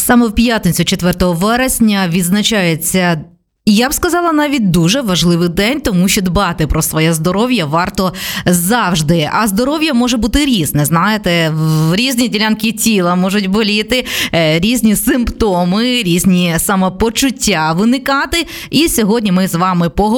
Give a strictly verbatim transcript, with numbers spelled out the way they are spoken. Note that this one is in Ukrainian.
Саме в п'ятницю, четвертого вересня, відзначається, я б сказала, навіть дуже важливий день, тому що дбати про своє здоров'я варто завжди. А здоров'я може бути різне, знаєте, в різні ділянки тіла можуть боліти, різні симптоми, різні самопочуття виникати. І сьогодні ми з вами поговоримо